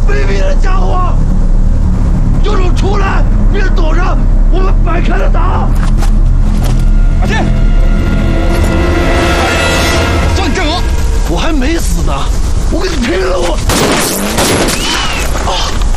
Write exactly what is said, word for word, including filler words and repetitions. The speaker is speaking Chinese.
卑鄙的家伙！有种出来，别躲着，我们摆开了打！ 马天，叫你郑娥， 我还没死呢，我跟你拼了！我！啊！